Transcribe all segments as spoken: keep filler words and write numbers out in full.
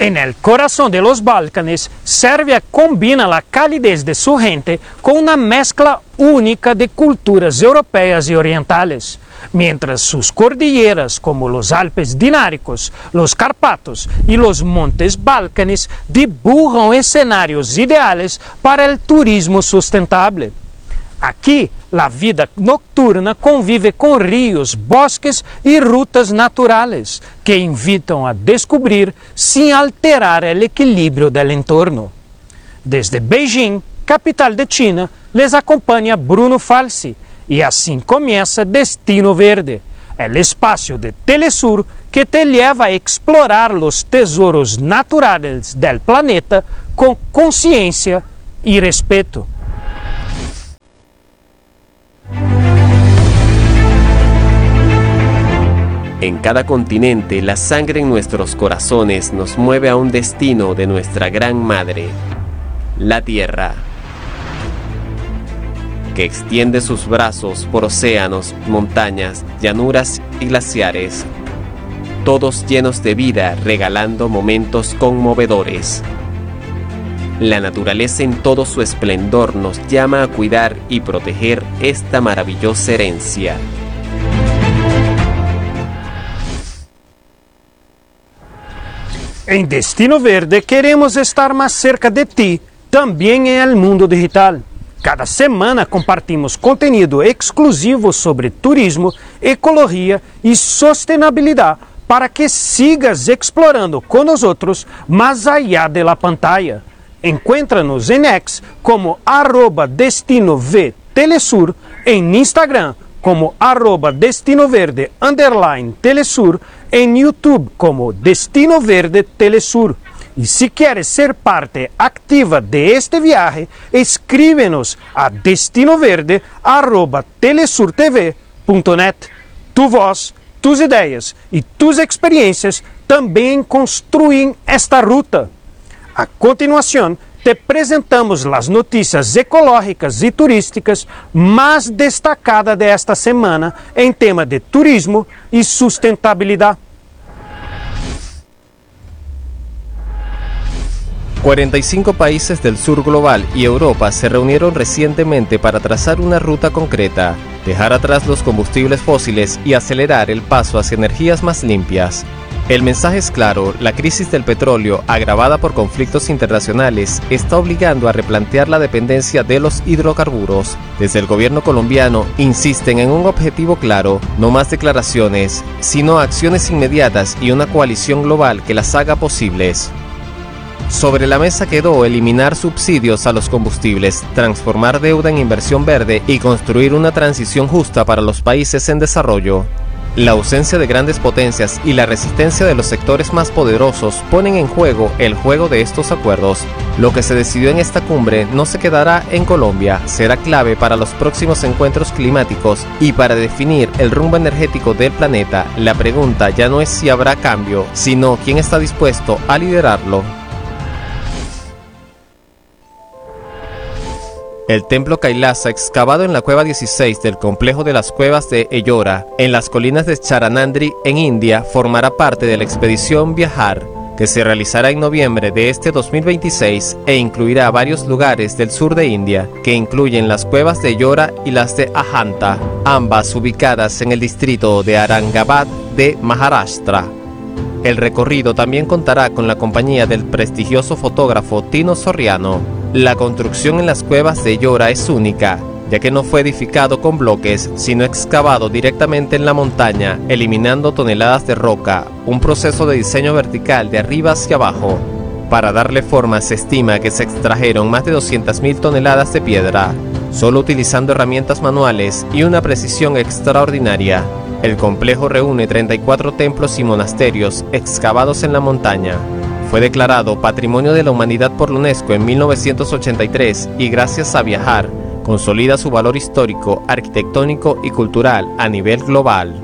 En el corazón de los Balcanes, Serbia combina la calidez de su gente con una mezcla única de culturas europeas y orientales, mientras sus cordilleras como los Alpes Dináricos, los Carpatos y los Montes Balcanes dibujan escenarios ideales para el turismo sustentable. Aquí, la vida nocturna convive con ríos, bosques y rutas naturales que invitan a descubrir sin alterar el equilibrio del entorno. Desde Beijing, capital de China, les acompaña Bruno Falsi y así comienza Destino Verde, el espacio de Telesur que te lleva a explorar los tesoros naturales del planeta con conciencia y respeto. En cada continente, la sangre en nuestros corazones nos mueve a un destino de nuestra gran madre, la Tierra, que extiende sus brazos por océanos, montañas, llanuras y glaciares, todos llenos de vida, regalando momentos conmovedores. La naturaleza en todo su esplendor nos llama a cuidar y proteger esta maravillosa herencia. En Destino Verde queremos estar más cerca de ti, también en el mundo digital. Cada semana compartimos contenido exclusivo sobre turismo, ecología y sostenibilidad para que sigas explorando con nosotros más allá de la pantalla. Encuéntranos en X como arroba Destino V Telesur, en Instagram como arroba Destino Verde underline Telesur, en YouTube como Destino Verde Telesur. Y si quieres ser parte activa de este viaje, escríbenos a destinoverde arroba telesurtv punto net. Tu voz, tus ideas y tus experiencias también construyen esta ruta. A continuación, te presentamos las noticias ecológicas y turísticas más destacadas de esta semana en tema de turismo y sustentabilidad. cuarenta y cinco países del sur global y Europa se reunieron recientemente para trazar una ruta concreta, dejar atrás los combustibles fósiles y acelerar el paso hacia energías más limpias. El mensaje es claro: la crisis del petróleo, agravada por conflictos internacionales, está obligando a replantear la dependencia de los hidrocarburos. Desde el gobierno colombiano insisten en un objetivo claro: no más declaraciones, sino acciones inmediatas y una coalición global que las haga posibles. Sobre la mesa quedó eliminar subsidios a los combustibles, transformar deuda en inversión verde y construir una transición justa para los países en desarrollo. La ausencia de grandes potencias y la resistencia de los sectores más poderosos ponen en juego el juego de estos acuerdos. Lo que se decidió en esta cumbre no se quedará en Colombia, será clave para los próximos encuentros climáticos y para definir el rumbo energético del planeta. La pregunta ya no es si habrá cambio, sino quién está dispuesto a liderarlo. El templo Kailasa, excavado en la cueva dieciséis del complejo de las cuevas de Ellora, en las colinas de Charanandri, en India, formará parte de la expedición Viajar, que se realizará en noviembre de este dos mil veintiséis e incluirá varios lugares del sur de India, que incluyen las cuevas de Ellora y las de Ajanta, ambas ubicadas en el distrito de Aurangabad de Maharashtra. El recorrido también contará con la compañía del prestigioso fotógrafo Tino Soriano. La construcción en las cuevas de Ellora es única, ya que no fue edificado con bloques, sino excavado directamente en la montaña, eliminando toneladas de roca, un proceso de diseño vertical de arriba hacia abajo. Para darle forma se estima que se extrajeron más de doscientas mil toneladas de piedra, solo utilizando herramientas manuales y una precisión extraordinaria. El complejo reúne treinta y cuatro templos y monasterios excavados en la montaña. Fue declarado Patrimonio de la Humanidad por la UNESCO en mil novecientos ochenta y tres y gracias a Viajar, consolida su valor histórico, arquitectónico y cultural a nivel global.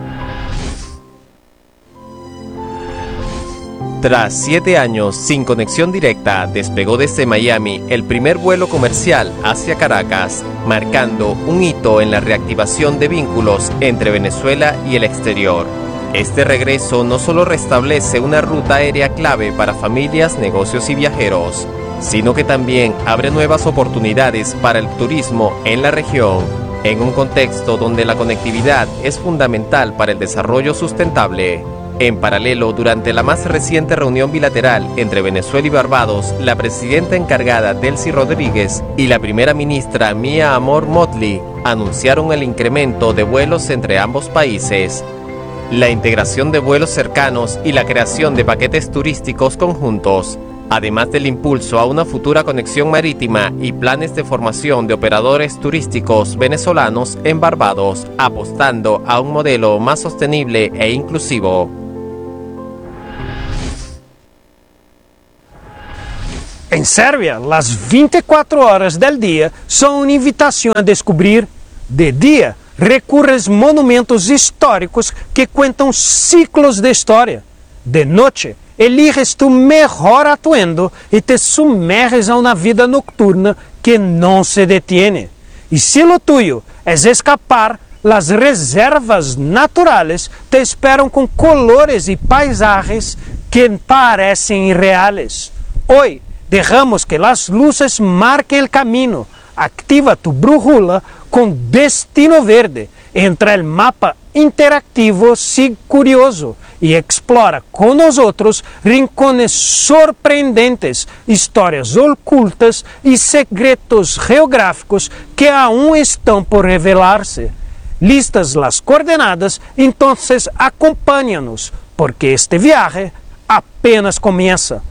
Tras siete años sin conexión directa, despegó desde Miami el primer vuelo comercial hacia Caracas, marcando un hito en la reactivación de vínculos entre Venezuela y el exterior. Este regreso no solo restablece una ruta aérea clave para familias, negocios y viajeros, sino que también abre nuevas oportunidades para el turismo en la región, en un contexto donde la conectividad es fundamental para el desarrollo sustentable. En paralelo, durante la más reciente reunión bilateral entre Venezuela y Barbados, la presidenta encargada Delcy Rodríguez y la primera ministra Mia Amor Motley anunciaron el incremento de vuelos entre ambos países, la integración de vuelos cercanos y la creación de paquetes turísticos conjuntos, además del impulso a una futura conexión marítima y planes de formación de operadores turísticos venezolanos en Barbados, apostando a un modelo más sostenible e inclusivo. En Serbia, las veinticuatro horas del día son una invitación a descubrir. De día, recurres monumentos históricos que cuentan ciclos de historia. De noche, eliges tu mejor atuendo y te sumerges a una vida nocturna que no se detiene. Y si lo tuyo es escapar, las reservas naturales te esperan con colores y paisajes que parecen irreales. Hoy, dejamos que las luces marquen el camino. Activa tu brújula con Destino Verde. Entra el mapa interactivo Sig Curioso y explora con nosotros rincones sorprendentes, historias ocultas y secretos geográficos que aún están por revelarse. Listas las coordenadas, entonces acompáñanos, porque este viaje apenas comienza.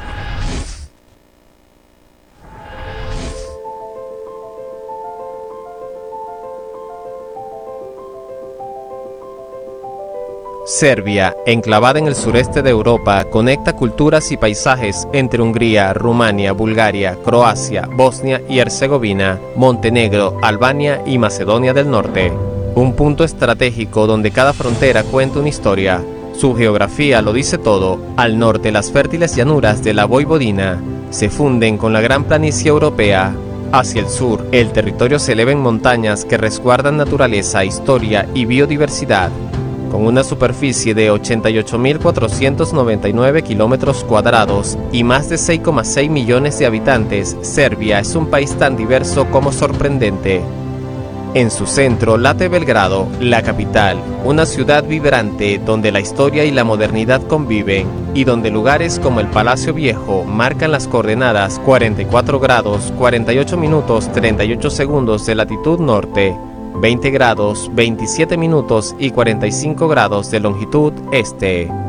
Serbia, enclavada en el sureste de Europa, conecta culturas y paisajes entre Hungría, Rumania, Bulgaria, Croacia, Bosnia y Herzegovina, Montenegro, Albania y Macedonia del Norte. Un punto estratégico donde cada frontera cuenta una historia. Su geografía lo dice todo. Al norte, las fértiles llanuras de la Voivodina se funden con la gran planicie europea. Hacia el sur, el territorio se eleva en montañas que resguardan naturaleza, historia y biodiversidad. Con una superficie de ochenta y ocho mil cuatrocientos noventa y nueve kilómetros cuadrados y más de seis coma seis millones de habitantes, Serbia es un país tan diverso como sorprendente. En su centro late Belgrado, la capital, una ciudad vibrante donde la historia y la modernidad conviven y donde lugares como el Palacio Viejo marcan las coordenadas cuarenta y cuatro grados, cuarenta y ocho minutos, treinta y ocho segundos de latitud norte, veinte grados, veintisiete minutos y cuarenta y cinco grados de longitud este.